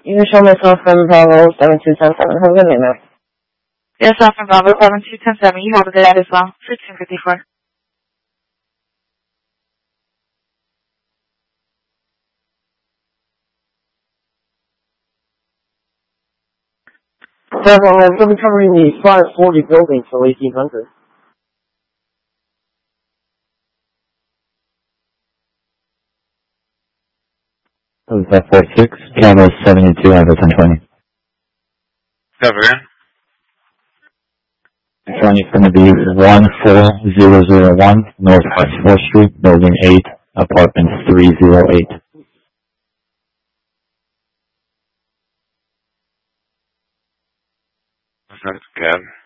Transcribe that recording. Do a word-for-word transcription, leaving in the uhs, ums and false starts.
You can show myself from Bravo seven two ten seven. Have a good night, ma'am. Yes, I'm from Bravo seven two ten seven. You have a good night as well. sixteen fifty-four. Bravo, I'm going to be covering the five forty building till eighteen hundred. That was that four six, Bravo seventy-two, I have a ten twenty. Cover in. ten twenty is going to be one four zero zero one Northwest fourth Street, Building eight, Apartment three oh eight. That's good.